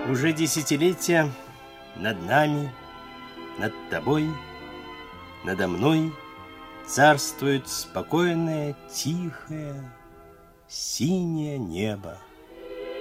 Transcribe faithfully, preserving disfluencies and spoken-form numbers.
Уже десятилетия над нами, над тобой, надо мной царствует спокойное, тихое, синее небо.